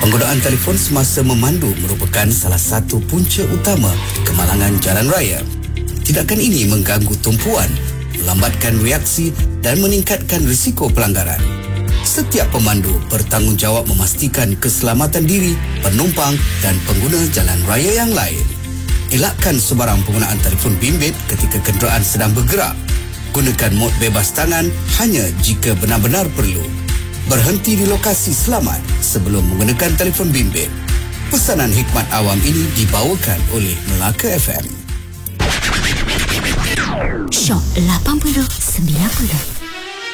Penggunaan telefon semasa memandu merupakan salah satu punca utama kemalangan jalan raya. Tidakkan ini mengganggu tumpuan, melambatkan reaksi dan meningkatkan risiko pelanggaran. Setiap pemandu bertanggungjawab memastikan keselamatan diri, penumpang dan pengguna jalan raya yang lain. Elakkan sebarang penggunaan telefon bimbit ketika kenderaan sedang bergerak. Gunakan mod bebas tangan hanya jika benar-benar perlu. Berhenti di lokasi selamat sebelum menggunakan telefon bimbit. Pesanan hikmat awam ini dibawakan oleh Melaka FM. Shock 80 90.